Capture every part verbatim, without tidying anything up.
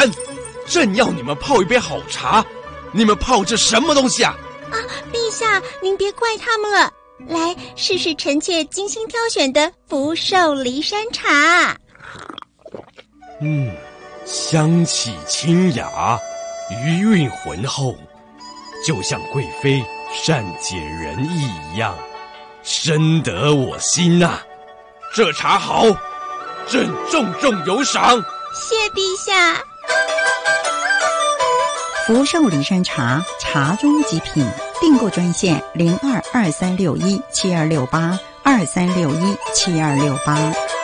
然，朕要你们泡一杯好茶，你们泡这什么东西啊？ 啊，陛下，您别怪他们了。来，试试臣妾精心挑选的福寿梨山茶。 嗯，香气清雅，余韵浑厚，就像贵妃善解人意一样，深得我心呐、啊。这茶好，朕重重有赏。 谢陛下。 福寿梨山茶，茶中极品。订购专线零二二三六一七二六八二三六一七二六八。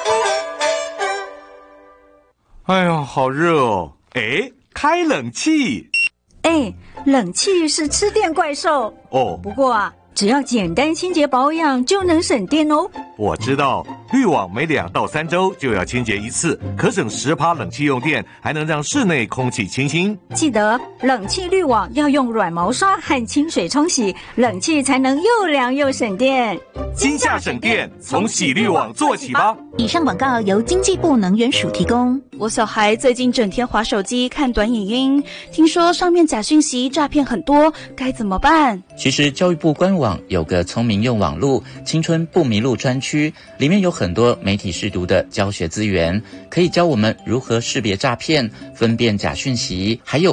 哎呀，好热哦！哎，开冷气。 哎，冷气是吃电怪兽哦。 不过啊，只要简单清洁保养就能省电哦。 我知道，滤网每两到三周就要清洁一次，可省十趴冷气用电，还能让室内空气清新。 记得冷气滤网要用软毛刷和清水冲洗，冷气才能又凉又省电。 今夏省电，从洗滤网做起吧。 以上广告由经济部能源署提供。 我小孩最近整天滑手机看短影音，听说上面假讯息诈骗很多，该怎么办？ 其实教育部官网有个聪明用网路青春不迷路专区，里面有很多媒体识读的教学资源，可以教我们如何识别诈骗、分辨假讯息，还有